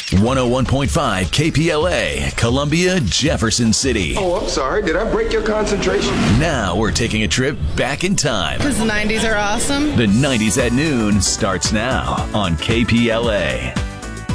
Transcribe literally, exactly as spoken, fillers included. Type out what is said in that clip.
one oh one point five K P L A, Columbia, Jefferson City. Oh, I'm sorry. Did I break your concentration? Now we're taking a trip back in time. Because the nineties are awesome. The nineties at noon starts now on K P L A.